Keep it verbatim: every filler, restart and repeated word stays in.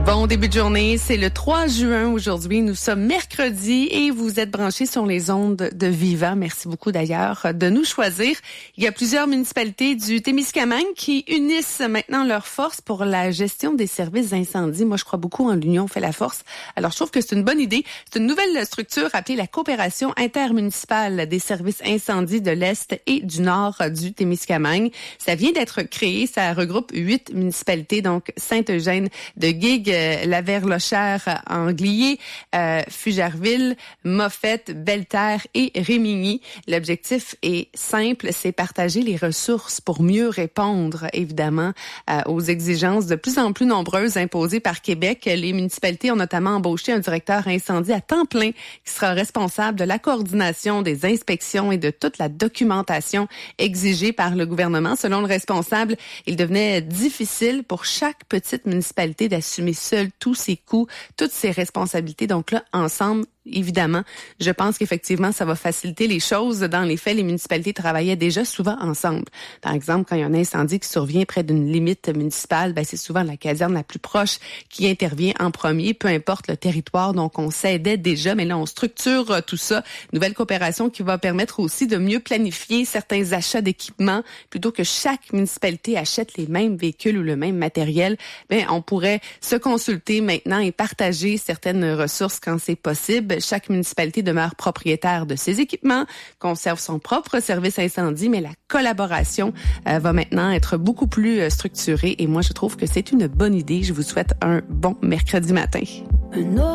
Bon début de journée, c'est le trois juin aujourd'hui. Nous sommes mercredi et vous êtes branchés sur les ondes de Viva. Merci beaucoup d'ailleurs de nous choisir. Il y a plusieurs municipalités du Témiscamingue qui unissent maintenant leurs forces pour la gestion des services d'incendie. Moi, je crois beaucoup en l'union fait la force. Alors, je trouve que c'est une bonne idée. C'est une nouvelle structure appelée la Coopération intermunicipale des services incendies de l'Est et du Nord du Témiscamingue. Ça vient d'être créé. Ça regroupe huit municipalités, donc Saint-Eugène de Guigues, Laverlochère, Anglier, euh, Fugerville, Moffett, Belle-Terre et Rémigny. L'objectif est simple, c'est partager les ressources pour mieux répondre, évidemment, euh, aux exigences de plus en plus nombreuses imposées par Québec. Les municipalités ont notamment embauché un directeur incendie à temps plein qui sera responsable de la coordination des inspections et de toute la documentation exigée par le gouvernement. Selon le responsable, il devenait difficile pour chaque petite municipalité d'assumer seul tous ses coûts, toutes ses responsabilités. Donc là, ensemble, évidemment, je pense qu'effectivement, ça va faciliter les choses. Dans les faits, les municipalités travaillaient déjà souvent ensemble. Par exemple, quand il y a un incendie qui survient près d'une limite municipale, ben c'est souvent la caserne la plus proche qui intervient en premier, peu importe le territoire. Donc, on s'aidait déjà, mais là, on structure tout ça. Nouvelle coopération qui va permettre aussi de mieux planifier certains achats d'équipements. Plutôt que chaque municipalité achète les mêmes véhicules ou le même matériel, ben on pourrait se consulter maintenant et partager certaines ressources quand c'est possible. Chaque municipalité demeure propriétaire de ses équipements, conserve son propre service incendie, mais la collaboration euh, va maintenant être beaucoup plus euh, structurée et moi, je trouve que c'est une bonne idée. Je vous souhaite un bon mercredi matin.